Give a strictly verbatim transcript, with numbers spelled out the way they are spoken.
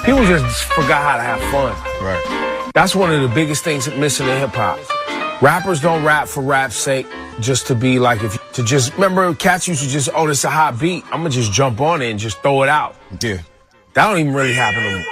People just forgot how to have fun. Right. That's one of the biggest things missing in hip hop. Rappers don't rap for rap's sake, just to be like, if to just remember, cats used to just, oh, this is a hot beat, I'm gonna just jump on it and just throw it out. Yeah. That don't even really happen to me.